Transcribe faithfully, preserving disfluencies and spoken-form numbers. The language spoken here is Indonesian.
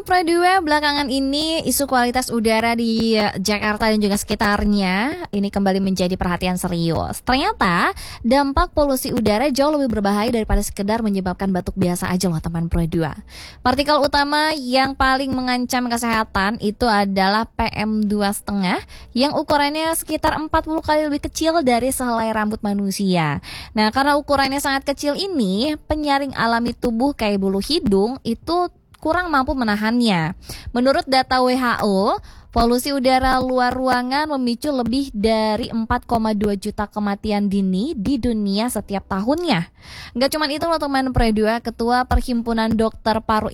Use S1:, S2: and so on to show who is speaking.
S1: teman Pro dua, belakangan ini isu kualitas udara di Jakarta dan juga sekitarnya ini kembali menjadi perhatian serius. Ternyata dampak polusi udara jauh lebih berbahaya daripada sekedar menyebabkan batuk biasa aja loh teman Pro dua. Partikel utama yang paling mengancam kesehatan itu adalah P M dua koma lima yang ukurannya sekitar empat puluh kali lebih kecil dari sehelai rambut manusia. Nah, karena ukurannya sangat kecil ini, penyaring alami tubuh kayak bulu hidung itu kurang mampu menahannya. Menurut data W H O, polusi udara luar ruangan memicu lebih dari empat koma dua juta kematian dini di dunia setiap tahunnya. Nggak cuma itu loh teman Pro dua, Ketua Perhimpunan Dokter Paru